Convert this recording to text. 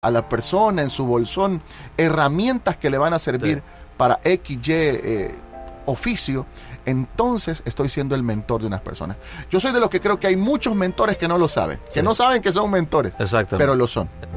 a la persona en su bolsón herramientas que le van a servir para XY oficio, entonces estoy siendo el mentor de unas personas. Yo soy de los que creo que hay muchos mentores que no lo saben, que no saben que son mentores, pero lo son.